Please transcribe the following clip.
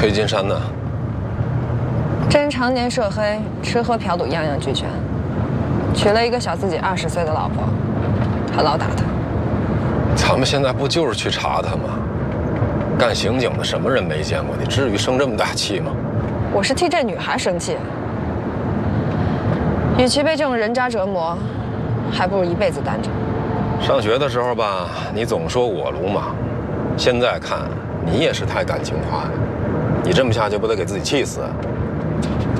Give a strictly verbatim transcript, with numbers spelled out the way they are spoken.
崔金山呢？ 这人常年涉黑，吃喝嫖赌样样俱全，娶了一个小自己二十岁的老婆，还老打他。 咱们现在不就是去查他吗？干刑警的什么人没见过？你至于生这么大气吗？ 我是替这女孩生气。与其被这种人渣折磨，还不如一辈子单着。 上学的时候吧，你总说我鲁莽，现在看你也是太感情化了。你这么下去不得给自己气死？